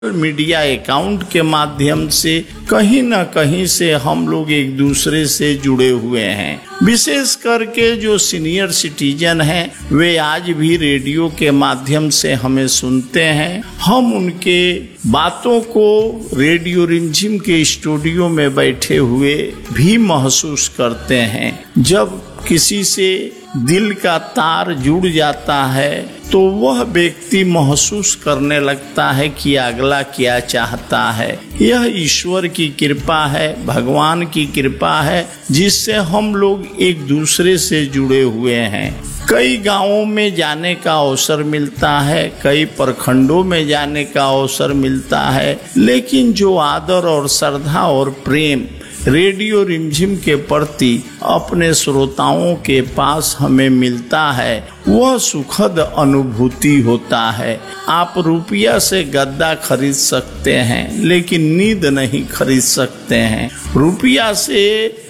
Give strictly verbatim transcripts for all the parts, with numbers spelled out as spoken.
Media account के माध्यम से कहीं न कहीं से हम लोग एक दूसरे से जुड़े हुए हैं। विशेष करके जो सीनियर सिटीजन हैं वे आज भी रेडियो के माध्यम से हमें सुनते हैं। हम उनके बातों को रेडियो रिमझिम के स्टूडियो में बैठे हुए भी महसूस करते हैं। जब किसी से दिल का तार जुड़ जाता है तो वह व्यक्ति महसूस करने लगता है कि अगला क्या चाहता है। यह ईश्वर की कृपा है, भगवान की कृपा है, जिससे हम लोग एक दूसरे से जुड़े हुए हैं। कई गांवों में जाने का अवसर मिलता है, कई प्रखंडों में जाने का अवसर मिलता है, लेकिन जो आदर और श्रद्धा और प्रेम रेडियो रिमझिम के प्रति अपने श्रोताओं के पास हमें मिलता है वह सुखद अनुभूति होता है। आप रुपया से गद्दा खरीद सकते हैं लेकिन नींद नहीं खरीद सकते हैं। रुपया से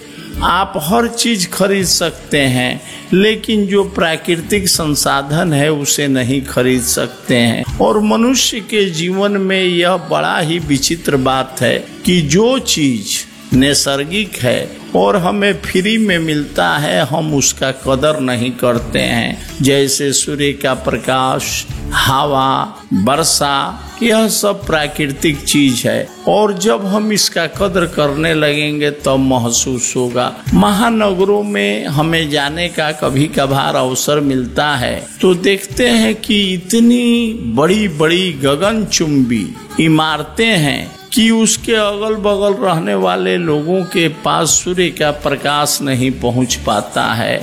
आप हर चीज खरीद सकते हैं लेकिन जो प्राकृतिक संसाधन है उसे नहीं खरीद सकते हैं। और मनुष्य के जीवन में यह बड़ा ही विचित्र बात है कि जो चीज नैसर्गिक है और हमें फ्री में मिलता है हम उसका कदर नहीं करते हैं। जैसे सूर्य का प्रकाश, हवा, वर्षा, यह सब प्राकृतिक चीज है और जब हम इसका कदर करने लगेंगे तब तो महसूस होगा। महानगरों में हमें जाने का कभी कभार अवसर मिलता है तो देखते हैं कि इतनी बड़ी बड़ी गगनचुंबी इमारतें हैं कि उसके अगल बगल रहने वाले लोगों के पास सूर्य का प्रकाश नहीं पहुंच पाता है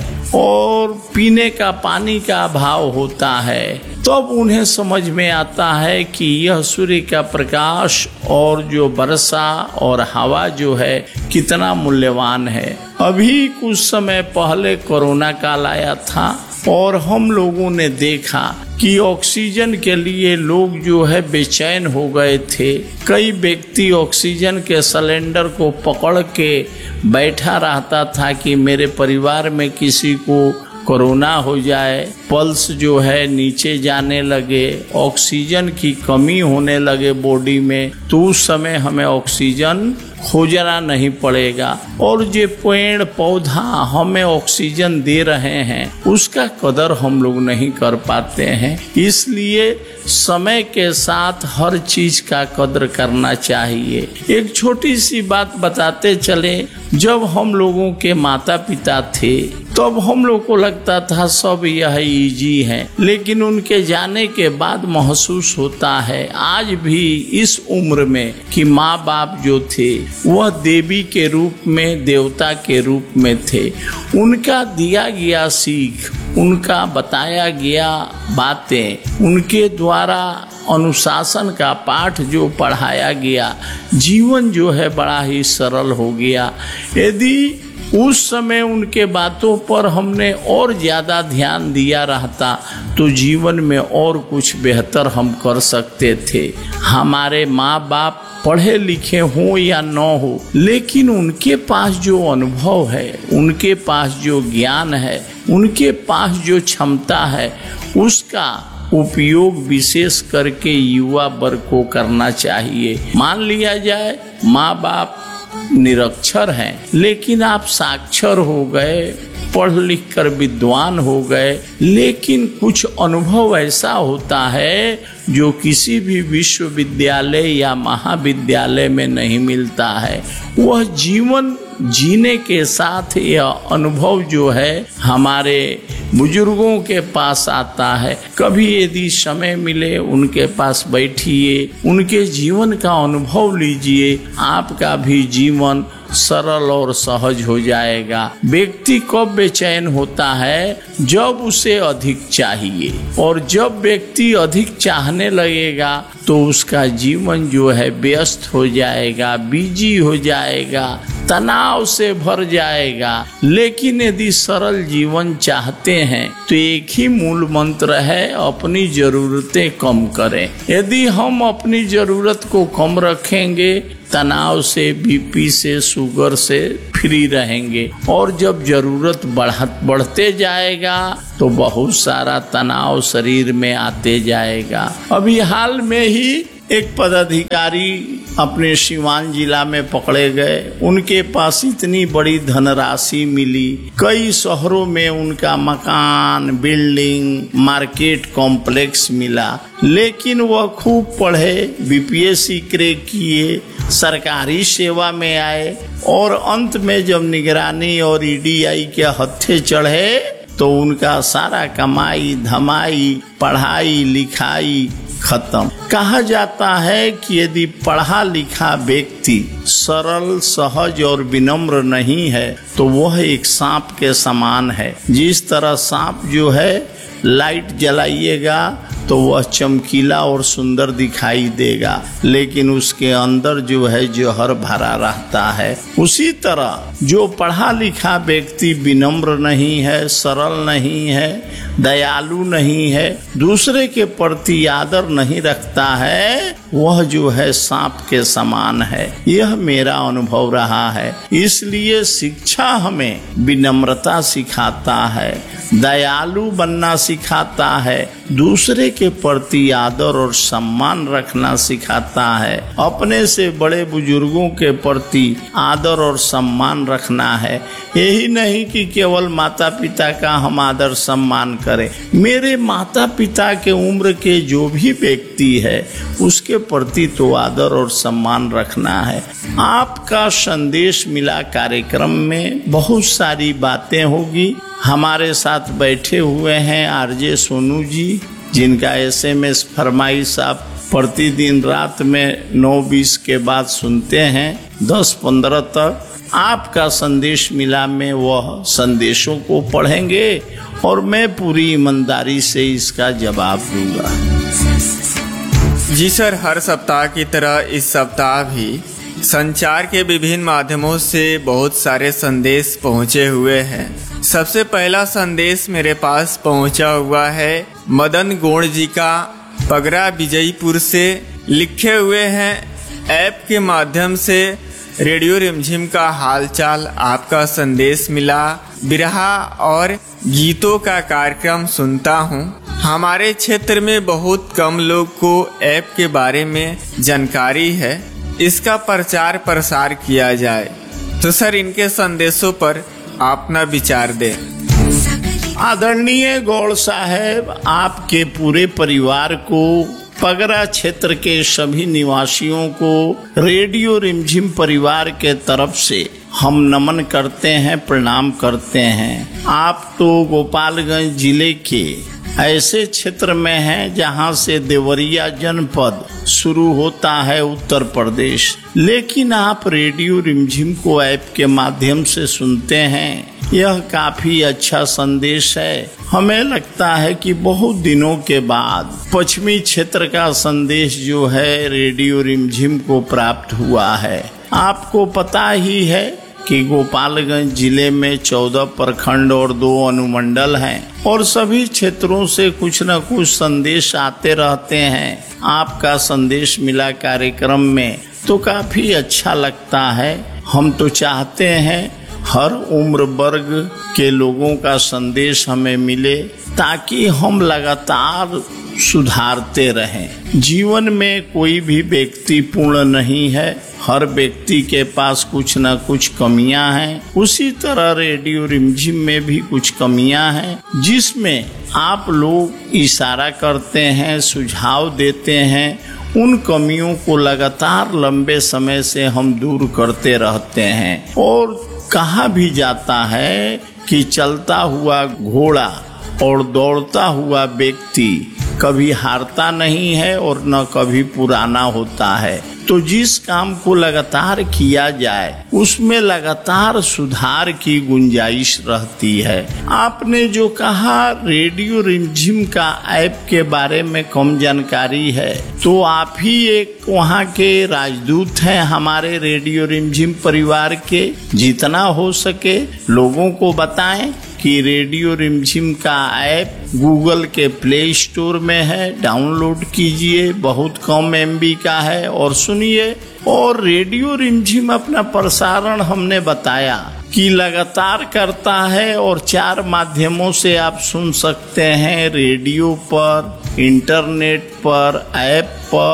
और पीने का पानी का अभाव होता है। तब उन्हें समझ में आता है कि यह सूर्य का प्रकाश और जो वर्षा और हवा जो है कितना मूल्यवान है। अभी कुछ समय पहले कोरोना काल आया था और हम लोगों ने देखा कि ऑक्सीजन के लिए लोग जो है बेचैन हो गए थे। कई व्यक्ति ऑक्सीजन के सिलेंडर को पकड़ के बैठा रहता था कि मेरे परिवार में किसी को कोरोना हो जाए। पल्स जो है नीचे जाने लगे, ऑक्सीजन की कमी होने लगे बॉडी में, तो उस समय हमें ऑक्सीजन खोजना नहीं पड़ेगा। और जो पेड़ पौधा हमें ऑक्सीजन दे रहे हैं उसका कदर हम लोग नहीं कर पाते हैं। इसलिए समय के साथ हर चीज का कदर करना चाहिए। एक छोटी सी बात बताते चले, जब हम लोगों के माता पिता थे तब हम लोग को लगता था सब यह इजी है, लेकिन उनके जाने के बाद महसूस होता है आज भी इस उम्र में कि माँ बाप जो थे वह देवी के रूप में, देवता के रूप में थे। उनका दिया गया सीख, उनका बताया गया बातें, उनके द्वारा अनुशासन का पाठ जो पढ़ाया गया, जीवन जो है बड़ा ही सरल हो गया। यदि उस समय उनके बातों पर हमने और ज्यादा ध्यान दिया रहता तो जीवन में और कुछ बेहतर हम कर सकते थे। हमारे माँ बाप पढ़े लिखे हो या न हो, लेकिन उनके पास जो अनुभव है, उनके पास जो ज्ञान है, उनके पास जो क्षमता है, उसका उपयोग विशेष करके युवा वर्ग को करना चाहिए। मान लिया जाए माँ बाप निरक्षर हैं लेकिन आप साक्षर हो गए, पढ़ लिख कर विद्वान हो गए, लेकिन कुछ अनुभव ऐसा होता है जो किसी भी विश्वविद्यालय या महाविद्यालय में नहीं मिलता है। वह जीवन जीने के साथ यह अनुभव जो है हमारे बुजुर्गों के पास आता है। कभी यदि समय मिले उनके पास बैठिए, उनके जीवन का अनुभव लीजिए, आपका भी जीवन सरल और सहज हो जाएगा। व्यक्ति कब बेचैन होता है? जब उसे अधिक चाहिए, और जब व्यक्ति अधिक चाहने लगेगा तो उसका जीवन जो है व्यस्त हो जाएगा, बिजी हो जाएगा, तनाव से भर जाएगा। लेकिन यदि सरल जीवन चाहते हैं तो एक ही मूल मंत्र है, अपनी जरूरतें कम करें। यदि हम अपनी जरूरत को कम रखेंगे, तनाव से, बीपी से, शुगर से फ्री रहेंगे। और जब जरूरत बढ़ बढ़ते जाएगा तो बहुत सारा तनाव शरीर में आते जाएगा। अभी हाल में ही एक पदाधिकारी अपने सिवान जिला में पकड़े गए। उनके पास इतनी बड़ी धनराशि मिली, कई शहरों में उनका मकान, बिल्डिंग, मार्केट कॉम्प्लेक्स मिला, लेकिन वह खूब पढ़े, बीपीएससी क्रैक किए, सरकारी सेवा में आए और अंत में जब निगरानी और ईडीआई के हत्थे चढ़े तो उनका सारा कमाई धमाई, पढ़ाई लिखाई खत्म। कहा जाता है कि यदि पढ़ा लिखा व्यक्ति सरल, सहज और विनम्र नहीं है तो वह एक सांप के समान है। जिस तरह सांप जो है लाइट जलाइएगा तो वह चमकीला और सुंदर दिखाई देगा, लेकिन उसके अंदर जो है जहर भरा रहता है। उसी तरह जो पढ़ा लिखा व्यक्ति विनम्र नहीं है, सरल नहीं है, दयालु नहीं है, दूसरे के प्रति आदर नहीं रखता है, वह जो है सांप के समान है। यह मेरा अनुभव रहा है। इसलिए शिक्षा हमें विनम्रता सिखाता है, दयालु बनना सिखाता है, दूसरे के प्रति आदर और सम्मान रखना सिखाता है, अपने से बड़े बुजुर्गों के प्रति आदर और सम्मान रखना है। यही नहीं कि केवल माता पिता का हम आदर सम्मान करें, मेरे माता पिता के उम्र के जो भी व्यक्ति है उसके प्रति तो आदर और सम्मान रखना है। आपका संदेश मिला कार्यक्रम में बहुत सारी बातें होगी। हमारे साथ बैठे हुए हैं आरजे सोनू जी, जिनका एसएमएस फरमाइश आप प्रतिदिन रात में नौ बीस के बाद सुनते हैं, दस पंद्रह तक। आपका संदेश मिला में वह संदेशों को पढ़ेंगे और मैं पूरी ईमानदारी से इसका जवाब दूंगा। जी सर, हर सप्ताह की तरह इस सप्ताह भी संचार के विभिन्न माध्यमों से बहुत सारे संदेश पहुंचे हुए हैं। सबसे पहला संदेश मेरे पास पहुंचा हुआ है मदन गोड़ जी का, पगरा विजयपुर से। लिखे हुए हैं, ऐप के माध्यम से रेडियो रिमझिम का हालचाल आपका संदेश मिला, बिरहा और गीतों का कार्यक्रम सुनता हूँ। हमारे क्षेत्र में बहुत कम लोग को ऐप के बारे में जानकारी है, इसका प्रचार प्रसार किया जाए। तो सर, इनके संदेशों पर अपना विचार दें। आदरणीय गौड़ साहब, आपके पूरे परिवार को, पगरा क्षेत्र के सभी निवासियों को रेडियो रिमझिम परिवार के तरफ से हम नमन करते हैं, प्रणाम करते हैं। आप तो गोपालगंज जिले के ऐसे क्षेत्र में हैं जहां से देवरिया जनपद शुरू होता है, उत्तर प्रदेश, लेकिन आप रेडियो रिमझिम को ऐप के माध्यम से सुनते हैं। यह काफी अच्छा संदेश है। हमें लगता है कि बहुत दिनों के बाद पश्चिमी क्षेत्र का संदेश जो है रेडियो रिमझिम को प्राप्त हुआ है। आपको पता ही है कि गोपालगंज जिले में चौदह प्रखंड और दो अनुमंडल हैं और सभी क्षेत्रों से कुछ न कुछ संदेश आते रहते हैं। आपका संदेश मिला कार्यक्रम में तो काफी अच्छा लगता है। हम तो चाहते हैं हर उम्र वर्ग के लोगों का संदेश हमें मिले ताकि हम लगातार सुधारते रहें। जीवन में कोई भी व्यक्ति पूर्ण नहीं है, हर व्यक्ति के पास कुछ न कुछ कमियां हैं। उसी तरह रेडियो रिमझिम में भी कुछ कमियां हैं जिसमें आप लोग इशारा करते हैं, सुझाव देते हैं। उन कमियों को लगातार लंबे समय से हम दूर करते रहते हैं। और कहा भी जाता है कि चलता हुआ घोड़ा और दौड़ता हुआ व्यक्ति कभी हारता नहीं है और न कभी पुराना होता है। तो जिस काम को लगातार किया जाए उसमें लगातार सुधार की गुंजाइश रहती है। आपने जो कहा रेडियो रिमझिम का ऐप के बारे में कम जानकारी है, तो आप ही एक वहाँ के राजदूत हैं हमारे रेडियो रिमझिम परिवार के। जितना हो सके लोगों को बताएं कि रेडियो रिमझिम का ऐप गूगल के प्ले स्टोर में है, डाउनलोड कीजिए, बहुत कम एमबी का है और सुनिए। और रेडियो रिमझिम अपना प्रसारण हमने बताया कि लगातार करता है और चार माध्यमों से आप सुन सकते हैं, रेडियो पर, इंटरनेट पर, ऐप पर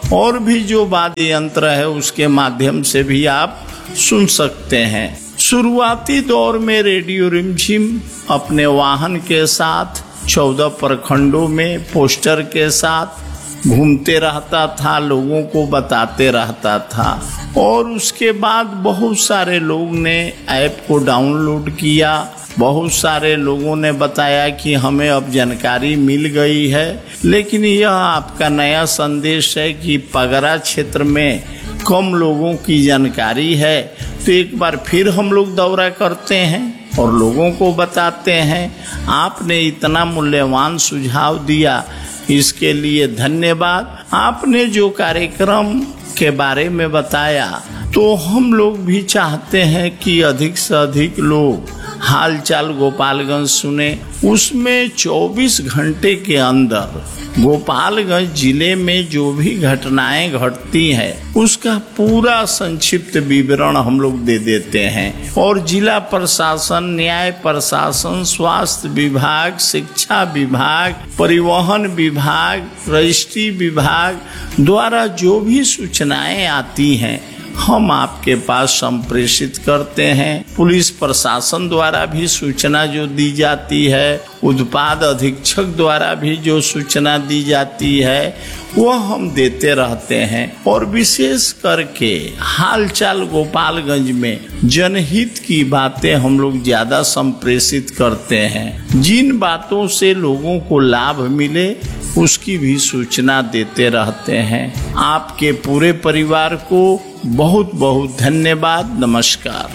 और भी जो वाद्य यंत्र है उसके माध्यम से भी आप सुन सकते हैं। शुरुआती दौर में रेडियो रिमझिम अपने वाहन के साथ चौदह प्रखंडों में पोस्टर के साथ घूमते रहता था, लोगों को बताते रहता था और उसके बाद बहुत सारे लोग ने ऐप को डाउनलोड किया। बहुत सारे लोगों ने बताया कि हमें अब जानकारी मिल गई है, लेकिन यह आपका नया संदेश है कि पगरा क्षेत्र में कम लोगों की जानकारी है, तो एक बार फिर हम लोग दौरा करते हैं और लोगों को बताते हैं। आपने इतना मूल्यवान सुझाव दिया, इसके लिए धन्यवाद। आपने जो कार्यक्रम के बारे में बताया, तो हम लोग भी चाहते हैं कि अधिक से अधिक लोग हालचाल गोपालगंज सुने। उसमें चौबीस घंटे के अंदर गोपालगंज जिले में जो भी घटनाएं घटती हैं उसका पूरा संक्षिप्त विवरण हम लोग दे देते हैं और जिला प्रशासन, न्याय प्रशासन, स्वास्थ्य विभाग, शिक्षा विभाग, परिवहन विभाग, रजिस्ट्री विभाग द्वारा जो भी सूचनाएं आती हैं हम आपके पास संप्रेषित करते हैं। पुलिस प्रशासन द्वारा भी सूचना जो दी जाती है, उत्पाद अधीक्षक द्वारा भी जो सूचना दी जाती है वह हम देते रहते हैं और विशेष करके हालचाल गोपालगंज में जनहित की बातें हम लोग ज्यादा संप्रेषित करते हैं। जिन बातों से लोगों को लाभ मिले उसकी भी सूचना देते रहते हैं। आपके पूरे परिवार को बहुत बहुत धन्यवाद। नमस्कार।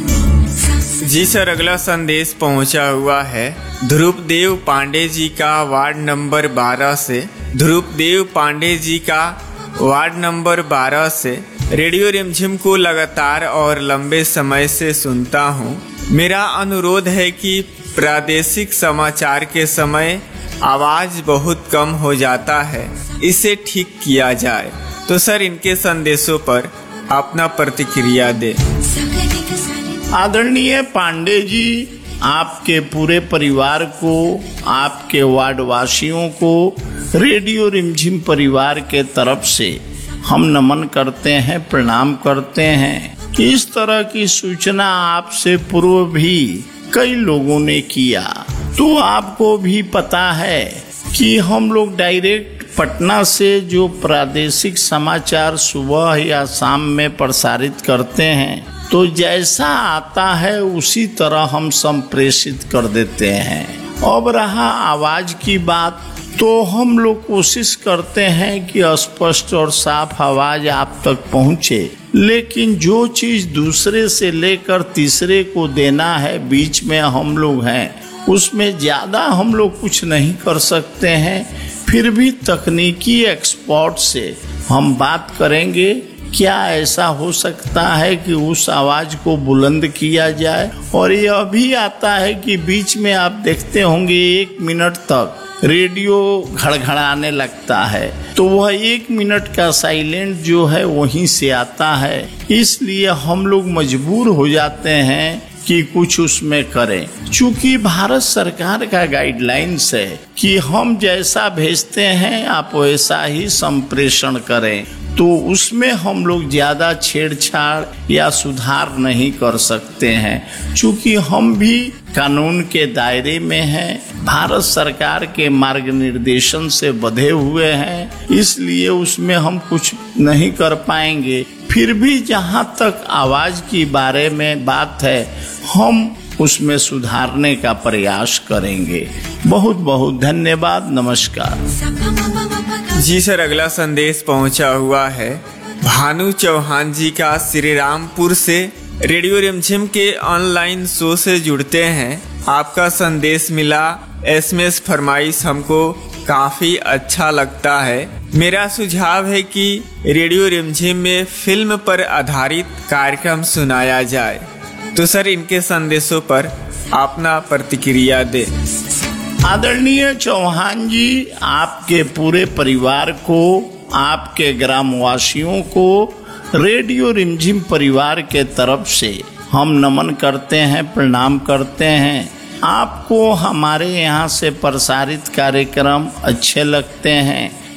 जी सर, अगला संदेश पहुंचा हुआ है ध्रुवदेव पांडे जी का वार्ड नंबर बारह से। ध्रुवदेव पांडे जी का वार्ड नंबर बारह से रेडियो रिमझिम को लगातार और लंबे समय से सुनता हूं। मेरा अनुरोध है कि प्रादेशिक समाचार के समय आवाज बहुत कम हो जाता है, इसे ठीक किया जाए। तो सर, इनके संदेशों पर अपना प्रतिक्रिया दे। आदरणीय पांडे जी, आपके पूरे परिवार को, आपके वार्ड वासियों को रेडियो रिमझिम परिवार के तरफ से हम नमन करते हैं, प्रणाम करते हैं। इस तरह की सूचना आपसे पूर्व भी कई लोगों ने किया, तो आपको भी पता है कि हम लोग डायरेक्ट पटना से जो प्रादेशिक समाचार सुबह या शाम में प्रसारित करते हैं, तो जैसा आता है उसी तरह हम संप्रेषित कर देते हैं। अब रहा आवाज की बात, तो हम लोग कोशिश करते हैं कि स्पष्ट और साफ आवाज आप तक पहुंचे, लेकिन जो चीज दूसरे से लेकर तीसरे को देना है, बीच में हम लोग हैं, उसमें ज्यादा हम लोग कुछ नहीं कर सकते हैं। फिर भी तकनीकी एक्सपर्ट से हम बात करेंगे, क्या ऐसा हो सकता है कि उस आवाज को बुलंद किया जाए। और यह भी आता है कि बीच में आप देखते होंगे एक मिनट तक रेडियो घड़घड़ाने लगता है, तो वह एक मिनट का साइलेंट जो है वहीं से आता है। इसलिए हम लोग मजबूर हो जाते हैं कि कुछ उसमें करें। चूंकि भारत सरकार का गाइडलाइंस है कि हम जैसा भेजते हैं आप वैसा ही संप्रेषण करें, तो उसमें हम लोग ज्यादा छेड़छाड़ या सुधार नहीं कर सकते हैं। चूंकि हम भी कानून के दायरे में हैं, भारत सरकार के मार्ग निर्देशन से बंधे हुए हैं, इसलिए उसमें हम कुछ नहीं कर पाएंगे। फिर भी जहां तक आवाज की बारे में बात है, हम उसमें सुधारने का प्रयास करेंगे। बहुत बहुत धन्यवाद। नमस्कार। जी सर, अगला संदेश पहुंचा हुआ है भानु चौहान जी का श्रीरामपुर से। रेडियो रिमझिम के ऑनलाइन शो से जुड़ते हैं, आपका संदेश मिला, एसएमएस फरमाइश हमको काफी अच्छा लगता है। मेरा सुझाव है कि रेडियो रिमझिम में फिल्म पर आधारित कार्यक्रम सुनाया जाए। तो सर, इनके संदेशों पर अपना प्रतिक्रिया दे। आदरणीय चौहान जी, आपके पूरे परिवार को, आपके ग्रामवासियों को रेडियो रिमझिम परिवार के तरफ से हम नमन करते हैं, प्रणाम करते हैं। आपको हमारे यहाँ से प्रसारित कार्यक्रम अच्छे लगते हैं,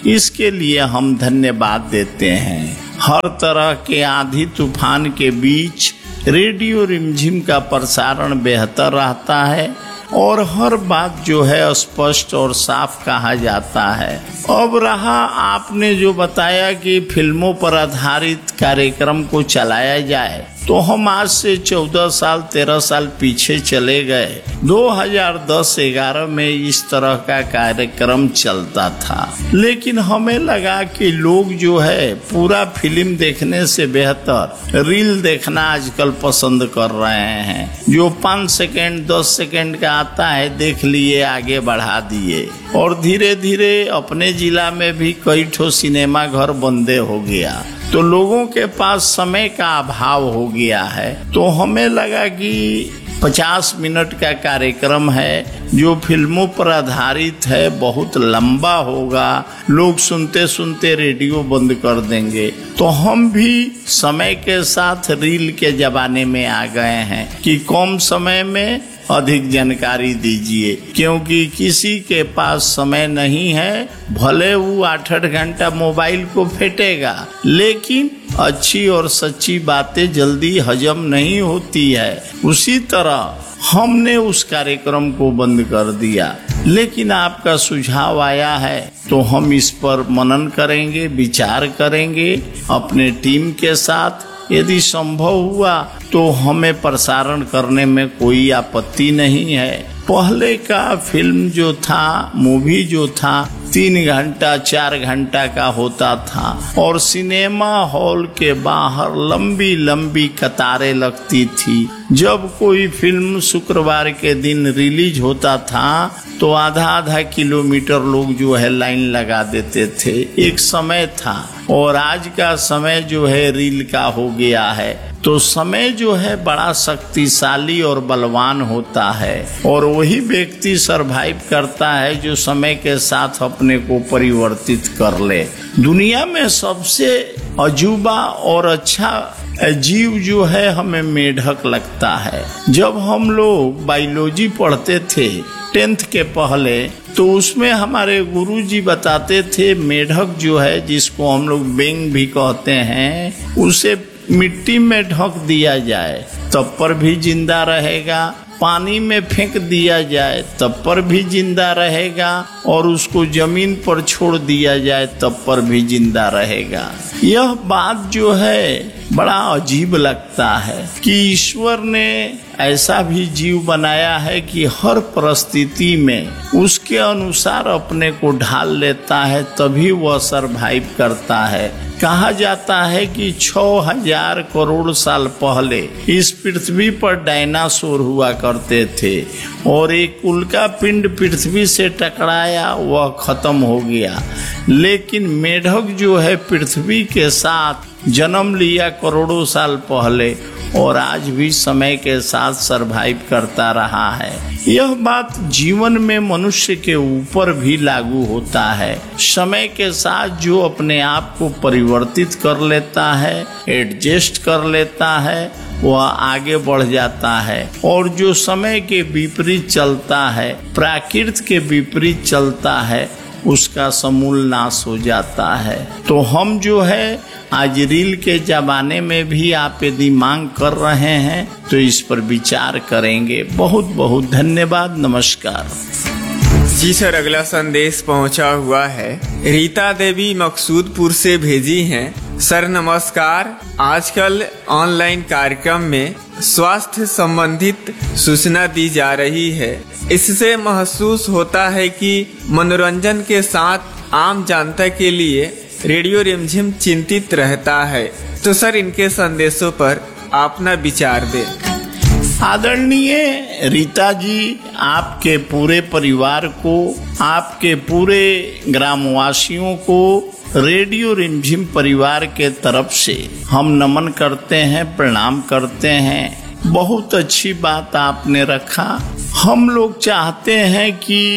इसके लिए हम धन्यवाद देते हैं। हर तरह के आंधी तूफान के बीच रेडियो रिमझिम का प्रसारण बेहतर रहता है और हर बात जो है स्पष्ट और साफ कहा जाता है। अब रहा आपने जो बताया कि फिल्मों पर आधारित कार्यक्रम को चलाया जाए, तो हम आज से चौदह साल तेरह साल पीछे चले गए। दो हज़ार दस ग्यारह में इस तरह का कार्यक्रम चलता था, लेकिन हमें लगा कि लोग जो है पूरा फिल्म देखने से बेहतर रील देखना आजकल पसंद कर रहे हैं। जो पाँच सेकंड दस सेकंड का आता है, देख लिए, आगे बढ़ा दिए। और धीरे धीरे अपने जिला में भी कई ठो सिनेमा घर बंदे हो गया, तो लोगों के पास समय का अभाव हो गया है। तो हमें लगा कि पचास मिनट का कार्यक्रम है जो फिल्मों पर आधारित है, बहुत लंबा होगा, लोग सुनते सुनते रेडियो बंद कर देंगे। तो हम भी समय के साथ रील के जमाने में आ गए हैं कि कम समय में अधिक जानकारी दीजिए, क्योंकि किसी के पास समय नहीं है। भले वो आठ आठ घंटा मोबाइल को फेंटेगा, लेकिन अच्छी और सच्ची बातें जल्दी हजम नहीं होती है। उसी तरह हमने उस कार्यक्रम को बंद कर दिया, लेकिन आपका सुझाव आया है तो हम इस पर मनन करेंगे, विचार करेंगे अपने टीम के साथ। यदि संभव हुआ तो हमें प्रसारण करने में कोई आपत्ति नहीं है। पहले का फिल्म जो था, मूवी जो था, तीन घंटा चार घंटा का होता था और सिनेमा हॉल के बाहर लंबी लंबी कतारें लगती थी। जब कोई फिल्म शुक्रवार के दिन रिलीज होता था तो आधा आधा किलोमीटर लोग जो है लाइन लगा देते थे। एक समय था, और आज का समय जो है रील का हो गया है। तो समय जो है बड़ा शक्तिशाली और बलवान होता है, और वही व्यक्ति सरवाइव करता है जो समय के साथ अपने को परिवर्तित कर ले। दुनिया में सबसे अजूबा और अच्छा जीव जो है हमें मेढक लगता है। जब हम लोग बायोलॉजी पढ़ते थे टेंथ के पहले, तो उसमें हमारे गुरुजी बताते थे मेढक जो है, जिसको हम लोग बेंग भी कहते हैं, उसे मिट्टी में ढक दिया जाए तब पर भी जिंदा रहेगा, पानी में फेंक दिया जाए तब पर भी जिंदा रहेगा, और उसको जमीन पर छोड़ दिया जाए तब पर भी जिंदा रहेगा। यह बात जो है बड़ा अजीब लगता है कि ईश्वर ने ऐसा भी जीव बनाया है कि हर परिस्थिति में उसके अनुसार अपने को ढाल लेता है, तभी वह सरवाइव करता है। कहा जाता है कि छह हजार करोड़ साल पहले इस पृथ्वी पर डायनासोर हुआ करते थे, और एक उल्का पिंड पृथ्वी से टकराया, वह खत्म हो गया। लेकिन मेढक जो है पृथ्वी के साथ जन्म लिया करोड़ों साल पहले, और आज भी समय के साथ सरवाइव करता रहा है। यह बात जीवन में मनुष्य के ऊपर भी लागू होता है। समय के साथ जो अपने आप को परिवर्तित कर लेता है, एडजस्ट कर लेता है, वह आगे बढ़ जाता है, और जो समय के विपरीत चलता है, प्रकृति के विपरीत चलता है, उसका समूल नाश हो जाता है। तो हम जो है आज रील के जमाने में भी आप यदि मांग कर रहे हैं तो इस पर विचार करेंगे। बहुत बहुत धन्यवाद, नमस्कार। जी सर, अगला संदेश पहुंचा हुआ है, रीता देवी मकसूदपुर से भेजी हैं। सर नमस्कार, आजकल ऑनलाइन कार्यक्रम में स्वास्थ्य संबंधित सूचना दी जा रही है। इससे महसूस होता है कि मनोरंजन के साथ आम जनता के लिए रेडियो रिमझिम चिंतित रहता है। तो सर इनके संदेशों पर अपना विचार दें। आदरणीय रीता जी, आपके पूरे परिवार को, आपके पूरे ग्रामवासियों को रेडियो रिमझिम परिवार के तरफ से हम नमन करते हैं, प्रणाम करते हैं। बहुत अच्छी बात आपने रखा। हम लोग चाहते हैं कि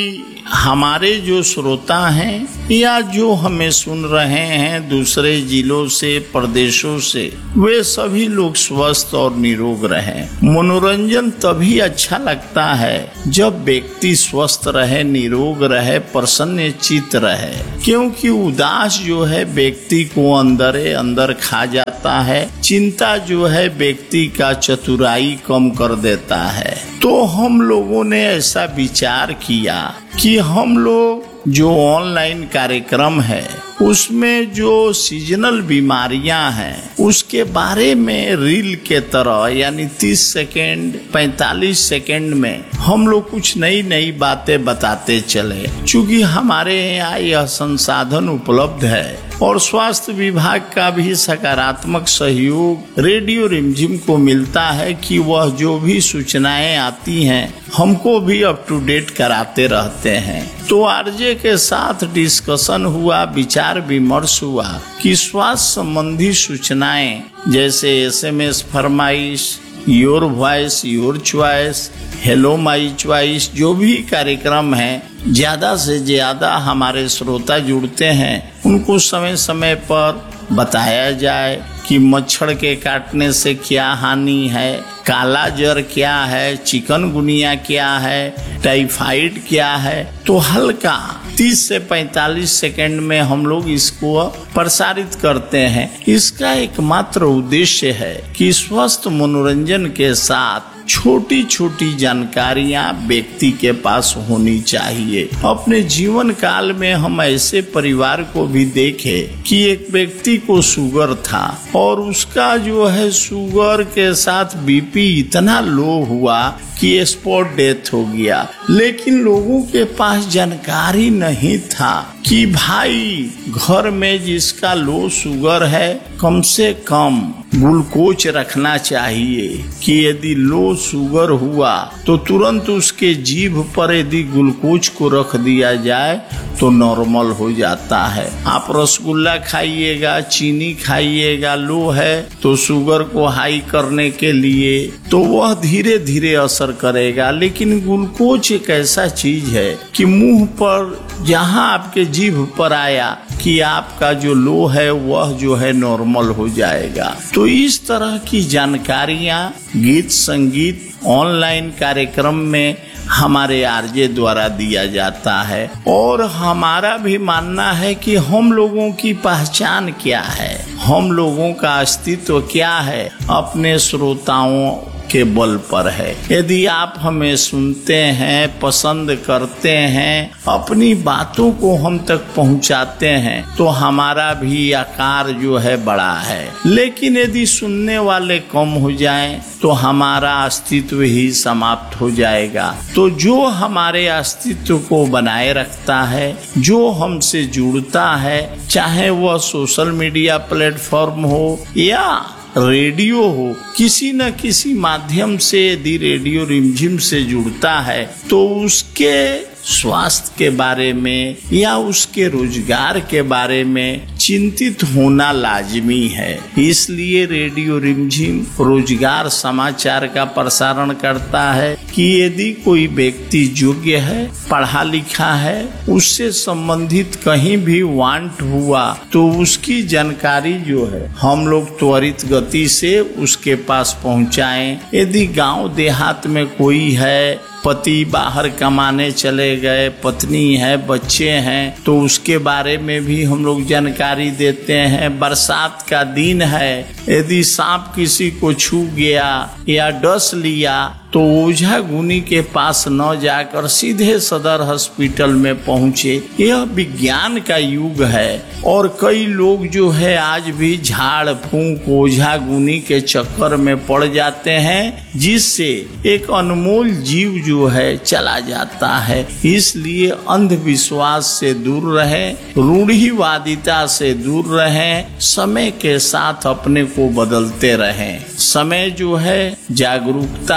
हमारे जो श्रोता हैं या जो हमें सुन रहे हैं दूसरे जिलों से, प्रदेशों से, वे सभी लोग स्वस्थ और निरोग रहें। मनोरंजन तभी अच्छा लगता है जब व्यक्ति स्वस्थ रहे, निरोग रहे, प्रसन्न चित्त रहे, क्योंकि उदास जो है व्यक्ति को अंदर अंदर खा जाता है। चिंता जो है व्यक्ति का चतुराई कम कर देता है। तो हम लोगों ने ऐसा विचार किया कि हम लोग जो ऑनलाइन कार्यक्रम है उसमें जो सीजनल बीमारियां हैं उसके बारे में रील के तरह यानी तीस सेकेंड पैंतालीस सेकेंड में हम लोग कुछ नई नई बातें बताते चले। चूंकि हमारे यहाँ यह संसाधन उपलब्ध है और स्वास्थ्य विभाग का भी सकारात्मक सहयोग रेडियो रिमझिम को मिलता है कि वह जो भी सूचनाएं आती हैं हमको भी अप टू डेट कराते रहते हैं। तो आरजे के साथ डिस्कशन हुआ, विचार विमर्श हुआ कि स्वास्थ्य संबंधी सूचनाएं जैसे एसएमएस फरमाइश, your voice your choice, hello my choice, जो भी कार्यक्रम है ज्यादा से ज्यादा हमारे श्रोता जुड़ते हैं उनको समय समय पर बताया जाए कि मच्छर के काटने से क्या हानि है, काला जर क्या है, चिकनगुनिया क्या है, टाइफाइड क्या है। तो हल्का तीस से पैंतालीस सेकंड में हम लोग इसको प्रसारित करते हैं। इसका एकमात्र उद्देश्य है कि स्वस्थ मनोरंजन के साथ छोटी छोटी जानकारियां व्यक्ति के पास होनी चाहिए। अपने जीवन काल में हम ऐसे परिवार को भी देखे कि एक व्यक्ति को शुगर था और उसका जो है शुगर के साथ बीपी इतना लो हुआ कि स्पॉट डेथ हो गया, लेकिन लोगों के पास जानकारी नहीं था कि भाई घर में जिसका लो शुगर है कम से कम ग्लूकोज रखना चाहिए कि यदि लो शुगर हुआ तो तुरंत उसके जीभ पर यदि ग्लूकोज को रख दिया जाए तो नॉर्मल हो जाता है। आप रसगुल्ला खाइएगा, चीनी खाइएगा, लो है तो शुगर को हाई करने के लिए तो वह धीरे धीरे असर करेगा। लेकिन ग्लूकोज एक ऐसा चीज है कि मुंह पर जहां आपके जीभ पर आया कि आपका जो लो है वह जो है नॉर्मल हो जाएगा। तो इस तरह की जानकारियां गीत संगीत ऑनलाइन कार्यक्रम में हमारे आरजे द्वारा दिया जाता है। और हमारा भी मानना है कि हम लोगों की पहचान क्या है, हम लोगों का अस्तित्व क्या है, अपने श्रोताओं के बल पर है। यदि आप हमें सुनते हैं, पसंद करते हैं, अपनी बातों को हम तक पहुंचाते हैं तो हमारा भी आकार जो है बड़ा है। लेकिन यदि सुनने वाले कम हो जाएं तो हमारा अस्तित्व ही समाप्त हो जाएगा। तो जो हमारे अस्तित्व को बनाए रखता है, जो हमसे जुड़ता है, चाहे वह सोशल मीडिया प्लेटफॉर्म हो या रेडियो हो, किसी न किसी माध्यम से यदि रेडियो रिमझिम से जुड़ता है तो उसके स्वास्थ्य के बारे में या उसके रोजगार के बारे में चिंतित होना लाजमी है। इसलिए रेडियो रिमझिम रोजगार समाचार का प्रसारण करता है कि यदि कोई व्यक्ति योग्य है, पढ़ा लिखा है, उससे संबंधित कहीं भी वांट हुआ तो उसकी जानकारी जो है हम लोग त्वरित गति से उसके पास पहुंचाएं। यदि गांव देहात में कोई है, पति बाहर कमाने चले गए, पत्नी है, बच्चे हैं, तो उसके बारे में भी हम लोग जानकारी देते हैं। बरसात का दिन है, यदि सांप किसी को छू गया या डस लिया तो ओझा गुनी के पास न जाकर सीधे सदर हॉस्पिटल में पहुंचे। यह विज्ञान का युग है और कई लोग जो है आज भी झाड़ फूंक ओझा गुनी के चक्कर में पड़ जाते हैं, जिससे एक अनमोल जीव जो है चला जाता है। इसलिए अंधविश्वास से दूर रहें, रूढ़िवादिता से दूर रहें, समय के साथ अपने को बदलते रहें। समय जो है जागरूकता का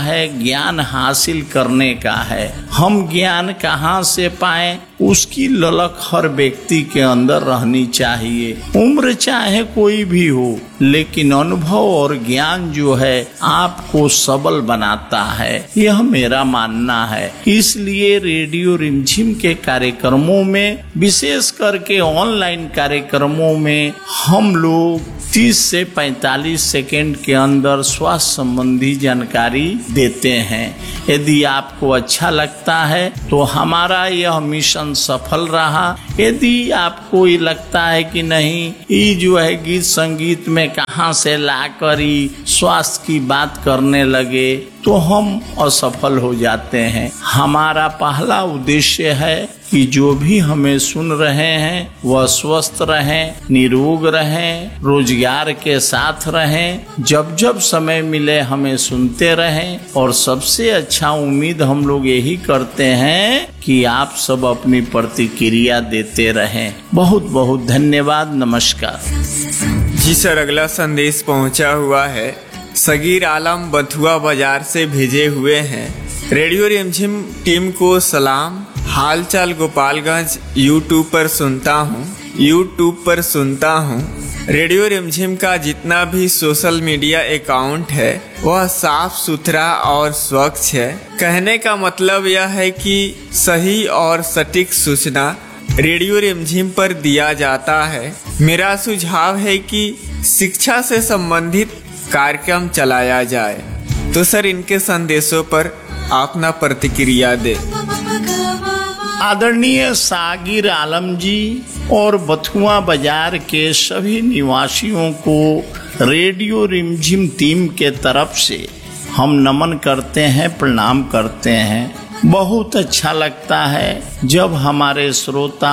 है ज्ञान हासिल करने का है। हम ज्ञान कहाँ से पाएं, उसकी ललक हर व्यक्ति के अंदर रहनी चाहिए। उम्र चाहे कोई भी हो, लेकिन अनुभव और ज्ञान जो है आपको सबल बनाता है, यह मेरा मानना है। इसलिए रेडियो रिमझिम के कार्यक्रमों में, विशेष करके ऑनलाइन कार्यक्रमों में, हम लोग तीस से पैंतालीस सेकेंड के अंदर स्वास्थ्य संबंधी जानकारी देते हैं। यदि आपको अच्छा लगता है तो हमारा यह मिशन सफल रहा। यदि आपको ये लगता है कि नहीं, ये जो है गीत संगीत में कहाँ से लाकर ही स्वास्थ्य की बात करने लगे, तो हम असफल हो जाते हैं। हमारा पहला उद्देश्य है कि जो भी हमें सुन रहे हैं वह स्वस्थ रहें, निरोग रहें, रोजगार के साथ रहें, जब जब समय मिले हमें सुनते रहें। और सबसे अच्छा उम्मीद हम लोग यही करते हैं कि आप सब अपनी प्रतिक्रिया देते रहें। बहुत बहुत धन्यवाद। नमस्कार। जी सर, अगला संदेश पहुंचा हुआ है, सगीर आलम बथुआ बाजार से भेजे हुए हैं। रेडियो रिमझिम टीम को सलाम। हालचाल गोपालगंज यूट्यूब पर सुनता हूँ यूट्यूब पर सुनता हूँ। रेडियो रिमझिम का जितना भी सोशल मीडिया अकाउंट है वह साफ सुथरा और स्वच्छ है। कहने का मतलब यह है कि सही और सटीक सूचना रेडियो रिमझिम पर दिया जाता है। मेरा सुझाव है कि शिक्षा से संबंधित कार्यक्रम चलाया जाए। तो सर, इनके संदेशों पर अपना प्रतिक्रिया दे। आदरणीय सागिर आलम जी और बथुआ बाजार के सभी निवासियों को रेडियो रिमझिम टीम के तरफ से हम नमन करते हैं, प्रणाम करते हैं। बहुत अच्छा लगता है जब हमारे श्रोता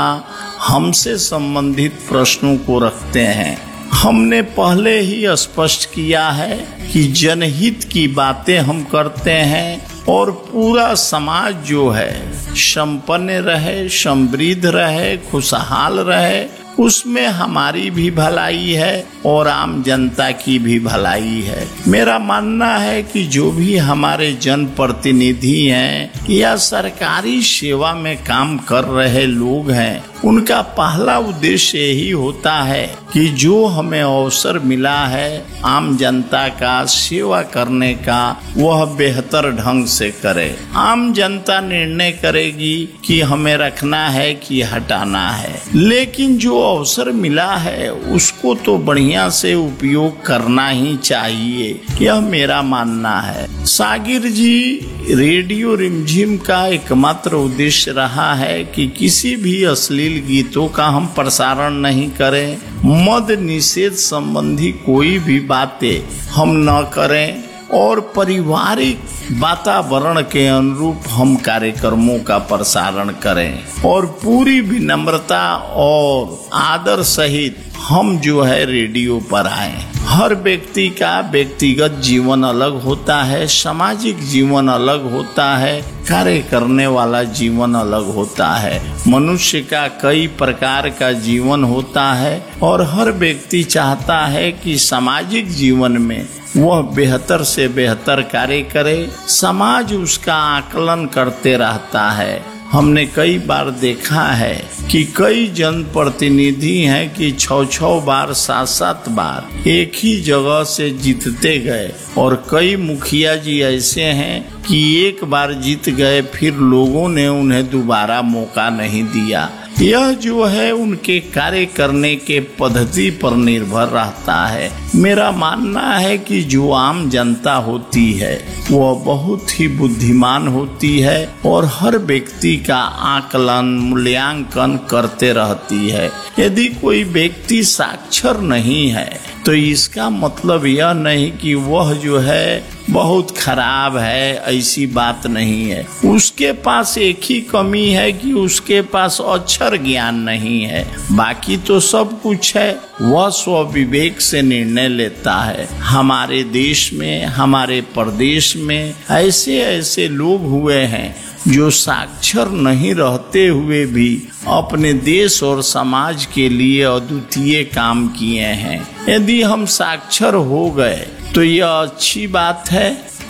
हमसे संबंधित प्रश्नों को रखते हैं। हमने पहले ही स्पष्ट किया है कि जनहित की बातें हम करते हैं और पूरा समाज जो है संपन्न रहे, समृद्ध रहे, खुशहाल रहे, उसमें हमारी भी भलाई है और आम जनता की भी भलाई है। मेरा मानना है कि जो भी हमारे जनप्रतिनिधि हैं या सरकारी सेवा में काम कर रहे लोग हैं, उनका पहला उद्देश्य यही होता है कि जो हमें अवसर मिला है आम जनता का सेवा करने का, वह बेहतर ढंग से करे। आम जनता निर्णय करेगी कि हमें रखना है कि हटाना है, लेकिन जो अवसर मिला है उसको तो बढ़िया से उपयोग करना ही चाहिए, यह मेरा मानना है। सागिर जी, रेडियो रिमझिम का एकमात्र उद्देश्य रहा है कि किसी भी अश्लील गीतों का हम प्रसारण नहीं करें, मद निषेध संबंधी कोई भी बातें हम न करें और पारिवारिक वातावरण के अनुरूप हम कार्यक्रमों का प्रसारण करें और पूरी विनम्रता और आदर सहित हम जो है रेडियो पर आए। हर व्यक्ति का व्यक्तिगत जीवन अलग होता है, सामाजिक जीवन अलग होता है, कार्य करने वाला जीवन अलग होता है। मनुष्य का कई प्रकार का जीवन होता है और हर व्यक्ति चाहता है कि सामाजिक जीवन में वह बेहतर से बेहतर कार्य करे। समाज उसका आकलन करते रहता है। हमने कई बार देखा है कि कई जनप्रतिनिधि हैं कि छह छह बार सात सात बार एक ही जगह से जीतते गए और कई मुखिया जी ऐसे हैं कि एक बार जीत गए फिर लोगों ने उन्हें दोबारा मौका नहीं दिया। यह जो है उनके कार्य करने के पद्धति पर निर्भर रहता है। मेरा मानना है कि जो आम जनता होती है वह बहुत ही बुद्धिमान होती है और हर व्यक्ति का आकलन मूल्यांकन करते रहती है। यदि कोई व्यक्ति साक्षर नहीं है तो इसका मतलब यह नहीं कि वह जो है बहुत खराब है, ऐसी बात नहीं है। उसके पास एक ही कमी है कि उसके पास अक्षर ज्ञान नहीं है, बाकी तो सब कुछ है। वह स्वविवेक से निर्णय लेता है। हमारे देश में, हमारे प्रदेश में ऐसे ऐसे लोग हुए हैं जो साक्षर नहीं रहते हुए भी अपने देश और समाज के लिए अद्वितीय काम किए हैं। यदि हम साक्षर हो गए तो यह अच्छी बात है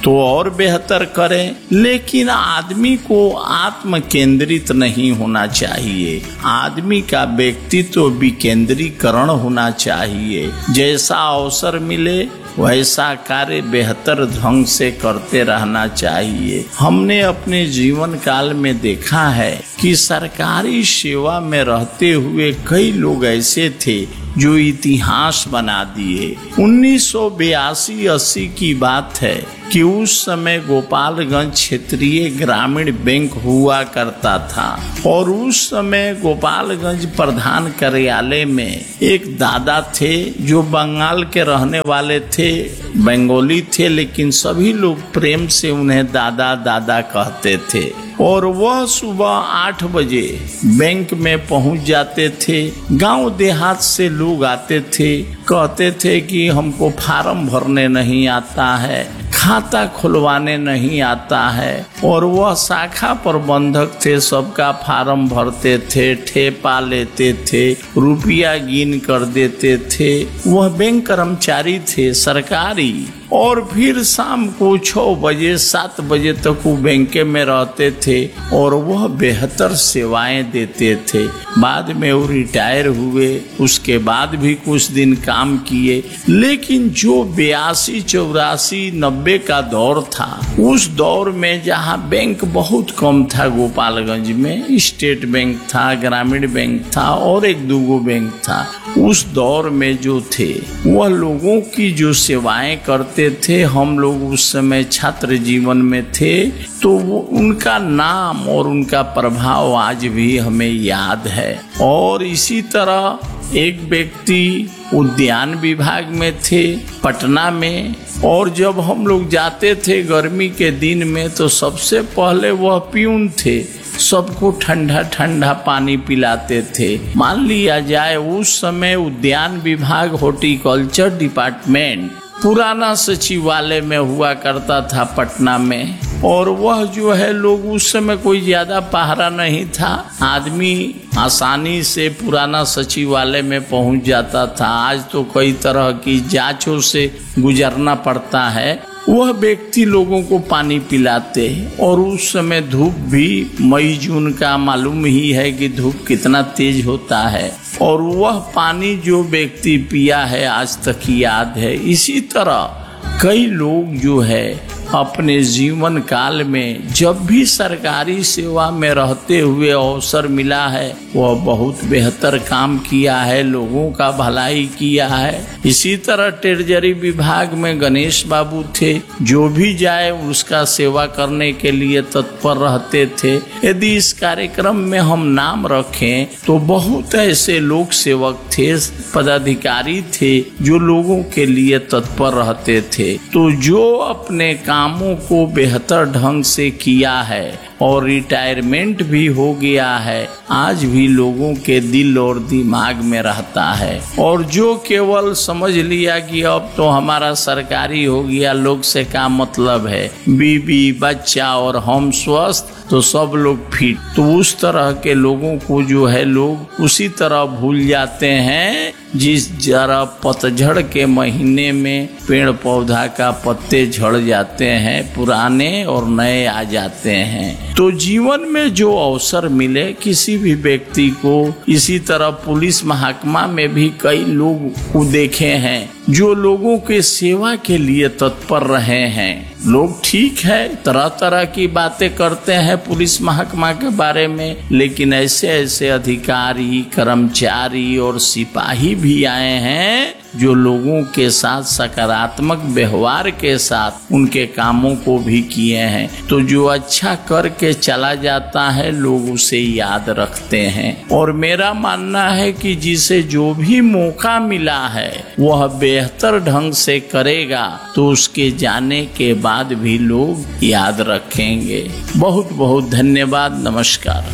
तो और बेहतर करें, लेकिन आदमी को आत्म केंद्रित नहीं होना चाहिए। आदमी का व्यक्तित्व विकेंद्रीकरण होना चाहिए। जैसा अवसर मिले वैसा कार्य बेहतर ढंग से करते रहना चाहिए। हमने अपने जीवन काल में देखा है कि सरकारी सेवा में रहते हुए कई लोग ऐसे थे जो इतिहास बना दिए। उन्नीस सौ बयासी अस्सी की बात है कि उस समय गोपालगंज क्षेत्रीय ग्रामीण बैंक हुआ करता था और उस समय गोपालगंज प्रधान कार्यालय में एक दादा थे जो बंगाल के रहने वाले थे, बंगाली थे, लेकिन सभी लोग प्रेम से उन्हें दादा दादा कहते थे। और वह सुबह आठ बजे बैंक में पहुंच जाते थे। गांव देहात से लोग आते थे, कहते थे कि हमको फार्म भरने नहीं आता है, खाता खुलवाने नहीं आता है, और वह शाखा प्रबंधक थे, सबका फार्म भरते थे, ठेपा लेते थे, रुपया गिन कर देते थे। वह बैंक कर्मचारी थे सरकारी, और फिर शाम को छह बजे सात बजे तक वो बैंक में रहते थे और वह बेहतर सेवाएं देते थे। बाद में वो रिटायर हुए, उसके बाद भी कुछ दिन काम किए, लेकिन जो बयासी चौरासी नब्बे का दौर था, उस दौर में जहाँ बैंक बहुत कम था गोपालगंज में, स्टेट बैंक था, ग्रामीण बैंक था और एक दूगो बैंक था, उस दौर में जो थे वह लोगों की जो सेवाएं करते थे, हम लोग उस समय छात्र जीवन में थे, तो वो उनका नाम और उनका प्रभाव आज भी हमें याद है। और इसी तरह एक व्यक्ति उद्यान विभाग में थे पटना में, और जब हम लोग जाते थे गर्मी के दिन में तो सबसे पहले वह प्यून थे, सबको ठंडा ठंडा पानी पिलाते थे। मान लिया जाए उस समय उद्यान विभाग हॉर्टिकल्चर डिपार्टमेंट पुराना सचिवालय में हुआ करता था पटना में, और वह जो है लोग उस समय कोई ज्यादा पहरा नहीं था, आदमी आसानी से पुराना सचिवालय में पहुंच जाता था। आज तो कई तरह की जांचों से गुजरना पड़ता है। वह व्यक्ति लोगों को पानी पिलाते, और उस समय धूप भी मई जून का मालूम ही है कि धूप कितना तेज होता है, और वह पानी जो व्यक्ति पिया है आज तक याद है। इसी तरह कई लोग जो है अपने जीवन काल में जब भी सरकारी सेवा में रहते हुए अवसर मिला है, वह बहुत बेहतर काम किया है, लोगों का भलाई किया है। इसी तरह ट्रेजरी विभाग में गणेश बाबू थे, जो भी जाए उसका सेवा करने के लिए तत्पर रहते थे। यदि इस कार्यक्रम में हम नाम रखें तो बहुत ऐसे लोक सेवक थे, पदाधिकारी थे, जो लोगों के लिए तत्पर रहते थे। तो जो अपने कामों को बेहतर ढंग से किया है और रिटायरमेंट भी हो गया है, आज भी लोगों के दिल और दिमाग में रहता है। और जो केवल समझ लिया कि अब तो हमारा सरकारी हो गया, लोग से क्या मतलब है, बीवी बच्चा और हम स्वस्थ तो सब लोग फिट, तो उस तरह के लोगों को जो है लोग उसी तरह भूल जाते हैं जिस जरा पतझड़ के महीने में पेड़ पौधा का पत्ते झड़ जाते हैं, पुराने और नए आ जाते हैं। तो जीवन में जो अवसर मिले किसी भी व्यक्ति को, इसी तरह पुलिस महकमा में भी कई लोग को देखे हैं जो लोगों के सेवा के लिए तत्पर रहे हैं। लोग ठीक है तरह तरह की बातें करते हैं पुलिस महकमा के बारे में, लेकिन ऐसे ऐसे अधिकारी, कर्मचारी और सिपाही भी आए हैं जो लोगों के साथ सकारात्मक व्यवहार के साथ उनके कामों को भी किए हैं। तो जो अच्छा करके चला जाता है लोग उसे याद रखते हैं। और मेरा मानना है कि जिसे जो भी मौका मिला है वह बेहतर ढंग से करेगा तो उसके जाने के बाद भी लोग याद रखेंगे। बहुत बहुत धन्यवाद, नमस्कार।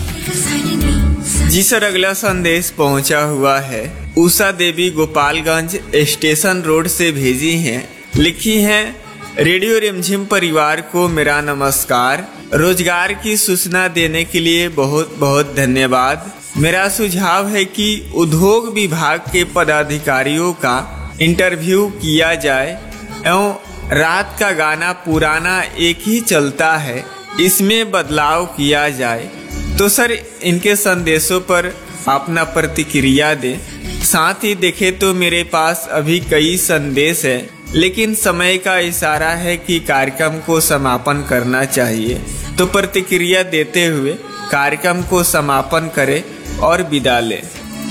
जी सर, अगला संदेश पहुंचा हुआ है, उषा देवी गोपालगंज स्टेशन रोड से भेजी हैं। लिखी हैं, रेडियो रिमझिम परिवार को मेरा नमस्कार। रोजगार की सूचना देने के लिए बहुत बहुत धन्यवाद। मेरा सुझाव है कि उद्योग विभाग के पदाधिकारियों का इंटरव्यू किया जाए एवं रात का गाना पुराना एक ही चलता है, इसमें बदलाव किया जाए। तो सर इनके संदेशों पर अपना प्रतिक्रिया दें। साथ ही देखें तो मेरे पास अभी कई संदेश हैं, लेकिन समय का इशारा है कि कार्यक्रम को समापन करना चाहिए। तो प्रतिक्रिया देते हुए कार्यक्रम को समापन करें और विदा लें।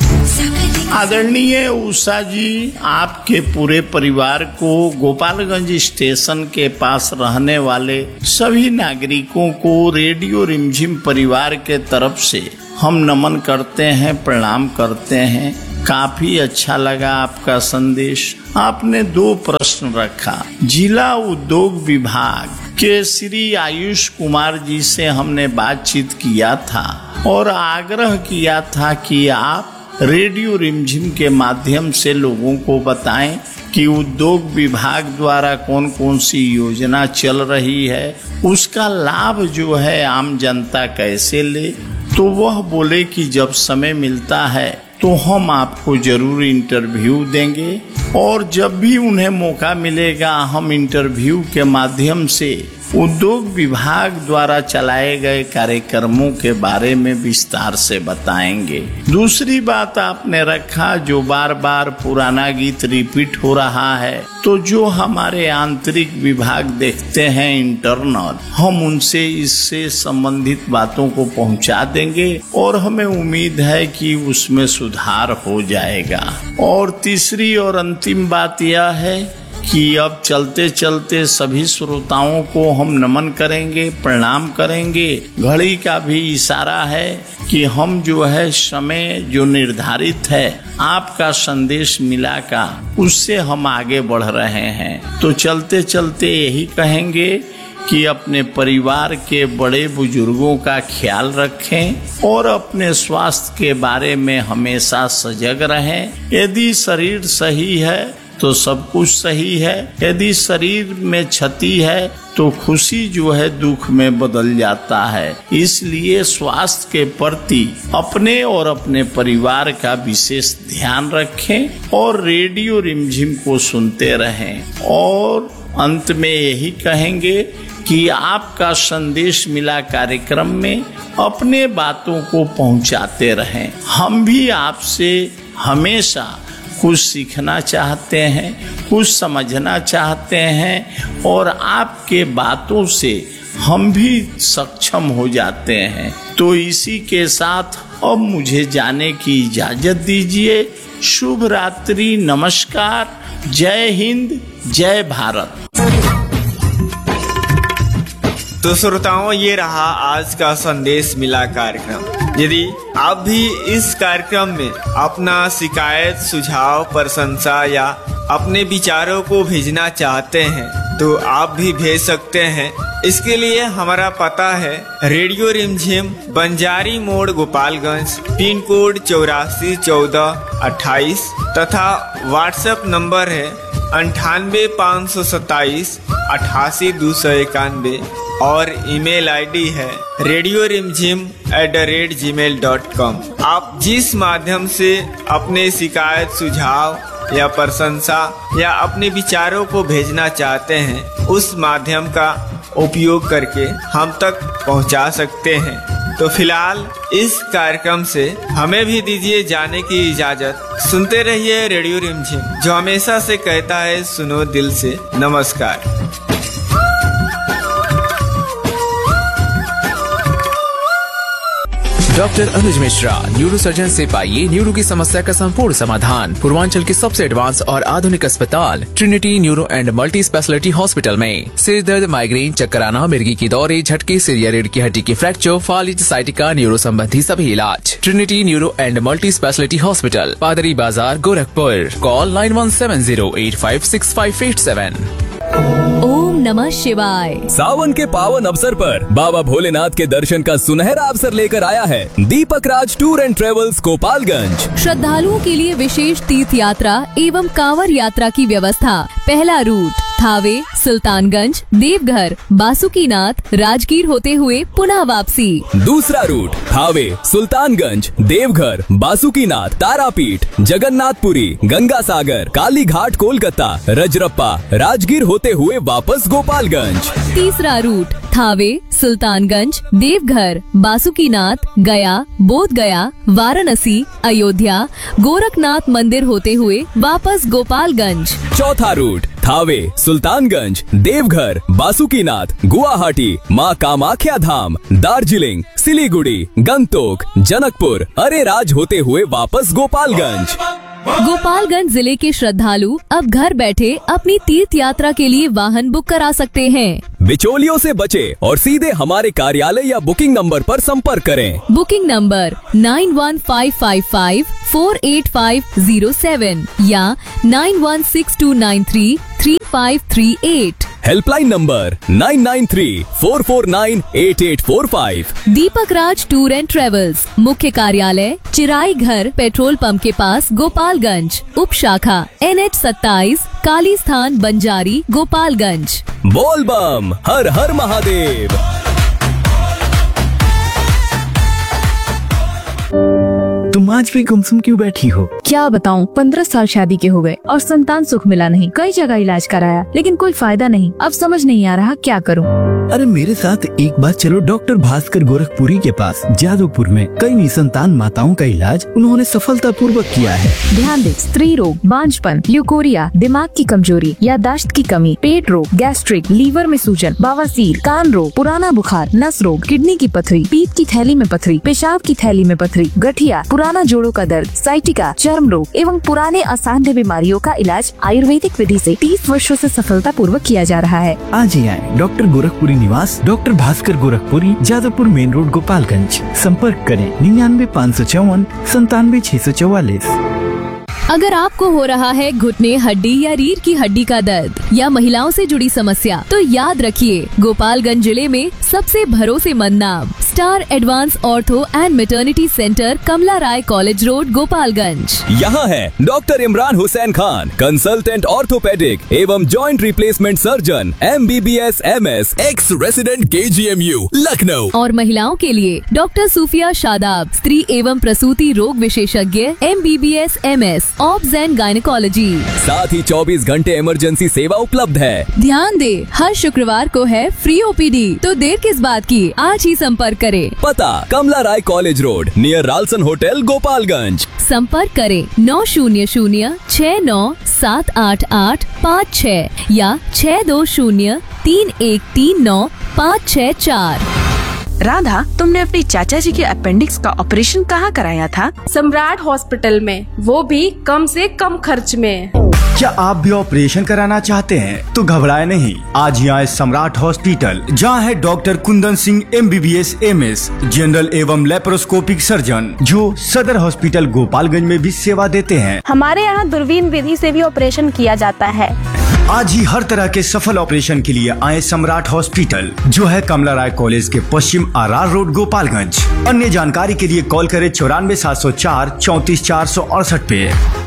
आदरणीय उषा जी, आपके पूरे परिवार को, गोपालगंज स्टेशन के पास रहने वाले सभी नागरिकों को रेडियो रिमझिम परिवार के तरफ से हम नमन करते हैं, प्रणाम करते हैं। काफी अच्छा लगा आपका संदेश। आपने दो प्रश्न रखा। जिला उद्योग विभाग के श्री आयुष कुमार जी से हमने बातचीत किया था और आग्रह किया था कि आप रेडियो रिमझिम के माध्यम से लोगों को बताएं कि उद्योग विभाग द्वारा कौन कौन सी योजना चल रही है, उसका लाभ जो है आम जनता कैसे ले। तो वह बोले कि जब समय मिलता है तो हम आपको जरूर इंटरव्यू देंगे और जब भी उन्हें मौका मिलेगा हम इंटरव्यू के माध्यम से उद्योग विभाग द्वारा चलाए गए कार्यक्रमों के बारे में विस्तार से बताएंगे। दूसरी बात आपने रखा, जो बार बार पुराना गीत रिपीट हो रहा है, तो जो हमारे आंतरिक विभाग देखते हैं इंटरनल, हम उनसे इससे संबंधित बातों को पहुंचा देंगे और हमें उम्मीद है कि उसमें सुधार हो जाएगा। और तीसरी और अंतिम बात यह है कि अब चलते चलते सभी श्रोताओं को हम नमन करेंगे, प्रणाम करेंगे। घड़ी का भी इशारा है कि हम जो है समय जो निर्धारित है आपका संदेश मिला का, उससे हम आगे बढ़ रहे हैं। तो चलते चलते यही कहेंगे कि अपने परिवार के बड़े बुजुर्गों का ख्याल रखें और अपने स्वास्थ्य के बारे में हमेशा सजग रहें। यदि शरीर सही है तो सब कुछ सही है, यदि शरीर में क्षति है तो खुशी जो है दुख में बदल जाता है। इसलिए स्वास्थ्य के प्रति अपने और अपने परिवार का विशेष ध्यान रखें और रेडियो रिमझिम को सुनते रहें। और अंत में यही कहेंगे कि आपका संदेश मिला कार्यक्रम में अपने बातों को पहुंचाते रहें। हम भी आपसे हमेशा कुछ सीखना चाहते हैं, कुछ समझना चाहते हैं और आपके बातों से हम भी सक्षम हो जाते हैं। तो इसी के साथ अब मुझे जाने की इजाजत दीजिए। शुभ रात्रि, नमस्कार, जय हिंद, जय भारत। तो श्रोताओं, ये रहा आज का संदेश मिला कार्यक्रम। यदि आप भी इस कार्यक्रम में अपना शिकायत, सुझाव, प्रशंसा या अपने विचारों को भेजना चाहते हैं तो आप भी भेज सकते हैं। इसके लिए हमारा पता है रेडियो रिमझिम, बंजारी मोड़, गोपालगंज, पिन कोड चौरासी चौदह अट्ठाईस तथा व्हाट्सएप नंबर है अंठानवे पाँच सौ सत्ताईस अट्ठासी दो सौ इक्यानवे और ईमेल आईडी है रेडियो रिमझिम at the rate ji mail dot com. आप जिस माध्यम से अपने शिकायत, सुझाव या प्रशंसा या अपने विचारों को भेजना चाहते हैं, उस माध्यम का उपयोग करके हम तक पहुंचा सकते हैं। तो फिलहाल इस कार्यक्रम से हमें भी दीजिए जाने की इजाजत। सुनते रहिए रेडियो रिमझिम, जो हमेशा से कहता है सुनो दिल से। नमस्कार। डॉक्टर अनुज मिश्रा, न्यूरो सर्जन से पाइए न्यूरो की समस्या का संपूर्ण समाधान पूर्वांचल के सबसे एडवांस और आधुनिक अस्पताल Trinity neuro and multi speciality hospital में। सिर दर्द, माइग्रेन, चक्कर आना, मिर्गी की दौरे, झटके, सिर या रीढ़ की हड्डी की फ्रैक्चर, फालिज, साइटिका, न्यूरो संबंधी सभी इलाज Trinity neuro and multi speciality hospital, पादरी बाजार, Gorakhpur. Call nine one seven zero eight five six five eight seven. ओम नमः शिवाय। सावन के पावन अवसर पर बाबा भोलेनाथ के दर्शन का सुनहरा अवसर लेकर आया है दीपक राज टूर एंड ट्रेवल्स गोपालगंज। श्रद्धालुओं के लिए विशेष तीर्थ यात्रा एवं कांवर यात्रा की व्यवस्था। पहला रूट थावे, सुल्तानगंज, देवघर, बासुकीनाथ, राजगीर होते हुए पुनः वापसी। दूसरा रूट थावे, सुल्तानगंज, देवघर, बासुकीनाथ, तारापीठ, जगन्नाथपुरी, गंगा सागर, काली घाट, कोलकाता, रजरप्पा, राजगीर होते हुए वापस गोपालगंज। तीसरा रूट थावे, सुल्तानगंज, देवघर, बासुकीनाथ, गया, बोध गया, वाराणसी, अयोध्या, गोरखनाथ मंदिर होते हुए वापस गोपालगंज। चौथा रूट थावे, सुल्तानगंज, देवघर, बासुकीनाथ, गुवाहाटी, माँ कामाख्या धाम, दार्जिलिंग, सिलीगुड़ी, गंगटोक, जनकपुर, अरेराज होते हुए वापस गोपालगंज। गोपालगंज जिले के श्रद्धालु अब घर बैठे अपनी तीर्थ यात्रा के लिए वाहन बुक करा सकते हैं। बिचौलियों से बचे और सीधे हमारे कार्यालय या बुकिंग नंबर पर संपर्क करें। Booking number nine one five five five four eight five zero seven या nine one six to nine three three five three eight. Helpline number nine nine three four four nine eight eight four five. Deepak Raj tour and travels, मुख्य कार्यालय चिराई घर, petrol pump के पास, गोपालगंज। उप शाखा N H सत्ताईस, काली स्थान, बंजारी, गोपालगंज। बोल बम, हर हर महादेव। तुम आज भी गुमसुम क्यों बैठी हो? क्या बताऊं, पंद्रह साल शादी के हो गए और संतान सुख मिला नहीं। कई जगह इलाज कराया लेकिन कोई फायदा नहीं। अब समझ नहीं आ रहा क्या करूं। अरे मेरे साथ एक बार चलो डॉक्टर भास्कर गोरखपुरी के पास। जादवपुर में कई निसंतान माताओं का इलाज उन्होंने सफलतापूर्वक किया है। ध्यान दे, स्त्री रोग, बांझपन, ल्यूकोरिया, दिमाग की कमजोरी, याददाश्त की कमी, पेट रोग, गैस्ट्रिक, लीवर में सूजन, बवासीर, कान रोग, पुराना बुखार, नस रोग, किडनी की पथरी, पीत की थैली में पथरी, पेशाब की थैली में पथरी, गठिया, पुराना जोड़ों का दर्द, साइटिका, चर्म रोग एवं पुराने असाध्य बीमारियों का इलाज आयुर्वेदिक विधि से तीस वर्षों से सफलतापूर्वक किया जा रहा है। आज ही आए डॉक्टर गोरखपुरी निवास, doctor Bhaskar Gorakhpuri, Jadavpur main road, Gopalganj. संपर्क करें निन्यानवे पाँच सौ चौवन संतानवे छह सौ चौवालीस। अगर आपको हो रहा है घुटने, हड्डी या रीढ़ की हड्डी का दर्द या महिलाओं से जुड़ी समस्या, तो याद रखिए गोपालगंज जिले में सबसे भरोसेमंद नाम star advance ortho and maternity centre, Kamala Rai college road, Gopalganj. यहाँ है doctor Imran Hussain Khan, consultant orthopaedic एवं joint replacement surgeon, M B B S M S, x resident के जी एम यू, लखनऊ। और महिलाओं के लिए डॉक्टर सूफिया शादाब, स्त्री एवं प्रसूति रोग विशेषज्ञ, M B B S M S, obs and gynaecology. साथ ही चौबीस घंटे इमरजेंसी सेवा उपलब्ध है। ध्यान दे, हर शुक्रवार को है फ्री ओ पी डी, तो देर किस बात की, आज ही संपर्क करें। पता कमला राय college road, near राल्सन hotel, Gopalganj. संपर्क करें नौ शून्य शून्य छह नौ सात आठ आठ पाँच छह या छह दो शून्य तीन एक तीन नौ पाँच छह चार। राधा, तुमने अपने चाचा जी के अपेंडिक्स का ऑपरेशन कहाँ कराया था? सम्राट हॉस्पिटल में, वो भी कम से कम खर्च में। क्या आप भी ऑपरेशन कराना चाहते हैं? तो घबराए नहीं, आज ही आए सम्राट हॉस्पिटल, जहां है doctor Kundan Singh M B B S M S, general एवं लेप्रोस्कोपिक सर्जन, जो सदर हॉस्पिटल गोपालगंज में भी सेवा देते हैं। हमारे यहाँ दूरबीन विधि से भी ऑपरेशन किया जाता है। आज ही हर तरह के सफल ऑपरेशन के लिए आए सम्राट हॉस्पिटल, जो है कमला राय कॉलेज के पश्चिम आर आर रोड, गोपालगंज। अन्य जानकारी के लिए कॉल करें चौरानवे सात सौ चार चौंतीस चार सौ अड़सठ पे।